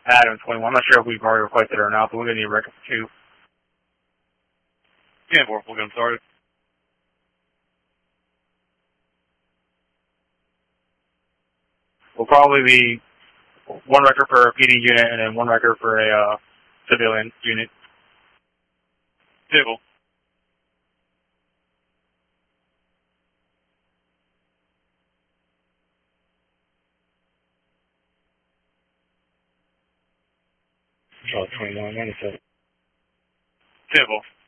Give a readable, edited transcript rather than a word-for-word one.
Adam 21. I'm not sure if we've already requested it or not, but we're going to need a record for 2. 10-4, we'll get them started. Will probably be 1 record for a PD unit and then 1 record for a civilian unit. Civil. Oh, 21, 97. Civil.